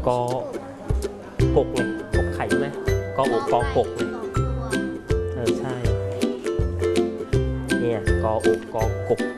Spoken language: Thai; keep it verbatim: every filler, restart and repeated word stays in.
กอกกไงกกไข่ใช่ไหมกออกกอกกไงเออใช่เนี่ยกออกกอกก